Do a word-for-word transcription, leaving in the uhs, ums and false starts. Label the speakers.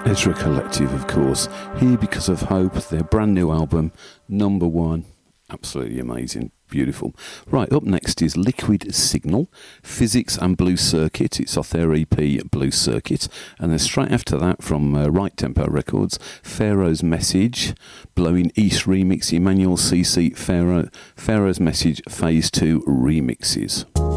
Speaker 1: Ezra Collective, of course, here because of Hope, their brand new album, Number One. Absolutely amazing, beautiful. Right, up next is Liquid Signal, Physics and Blue Circuit. It's off their E P, Blue Circuit. And then straight after that, from uh, Right Tempo Records, Pharaoh's Message, Blowing East remix, Emmanuel C C, Pharaoh, Pharaoh's Message, Phase two remixes.